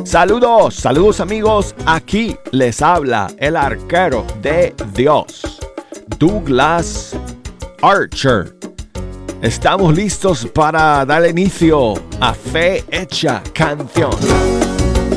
Saludos, saludos amigos, aquí les habla el arquero de Dios, Douglas Archer. Estamos listos para dar inicio a Fe Hecha Canción.